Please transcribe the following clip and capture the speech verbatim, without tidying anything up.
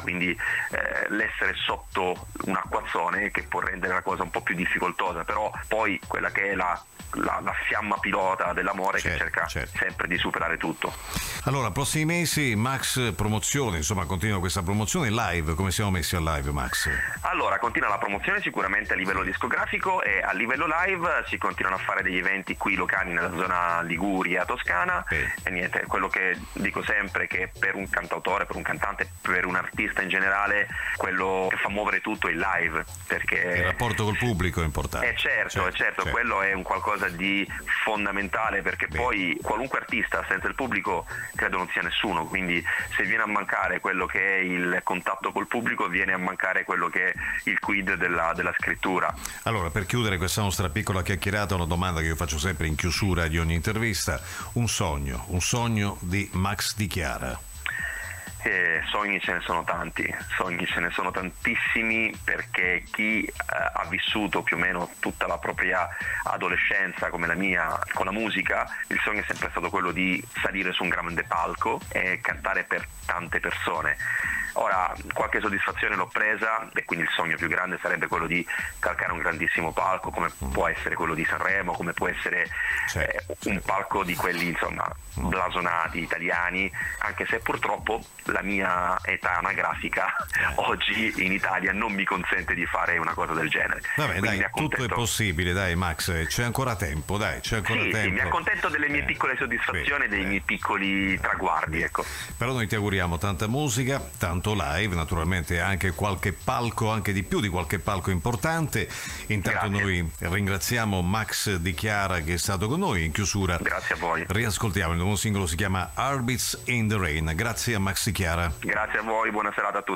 quindi eh, l'essere sotto un acquazzone che può rendere la cosa un po' più difficoltosa, però poi quella che è la La, la fiamma pilota dell'amore, certo, che cerca certo. sempre di superare tutto. Allora, prossimi mesi Max promozione, insomma continua questa promozione live. Come siamo messi al live, Max? Allora, continua la promozione sicuramente a livello discografico, e a livello live si continuano a fare degli eventi qui locali nella zona Liguria, Toscana, eh. e niente, quello che dico sempre è che per un cantautore, per un cantante, per un artista in generale, quello che fa muovere tutto è il live, perché il rapporto col pubblico è importante. Eh certo, certo, certo, certo. quello è un qualcosa di fondamentale, perché Beh. poi qualunque artista senza il pubblico credo non sia nessuno, quindi se viene a mancare quello che è il contatto col pubblico, viene a mancare quello che è il quid della, della scrittura. Allora, per chiudere questa nostra piccola chiacchierata, una domanda che io faccio sempre in chiusura di ogni intervista: un sogno, un sogno di Max Di Chiara. Eh, sogni ce ne sono tanti, sogni ce ne sono tantissimi, perché chi eh, ha vissuto più o meno tutta la propria adolescenza come la mia con la musica, il sogno è sempre stato quello di salire su un grande palco e cantare per tante persone. Ora, qualche soddisfazione l'ho presa, e quindi il sogno più grande sarebbe quello di calcare un grandissimo palco, come può essere quello di Sanremo, come può essere eh, un palco di quelli insomma blasonati italiani, anche se purtroppo la mia età anagrafica oggi in Italia non mi consente di fare una cosa del genere. Vabbè, dai, tutto è possibile, dai Max, c'è ancora tempo, dai, c'è ancora sì, tempo. Sì, mi accontento delle mie eh, piccole soddisfazioni, beh, dei eh, miei piccoli traguardi, ecco. Però noi ti auguriamo tanta musica, tanto live, naturalmente anche qualche palco, anche di più di qualche palco importante. Intanto Grazie. Noi ringraziamo Max Di Chiara che è stato con noi in chiusura. Grazie a voi. Riascoltiamo il nuovo singolo, si chiama Heartbeats in the Rain. Grazie a Max Di Chiara. Grazie a voi, buona serata a tutti.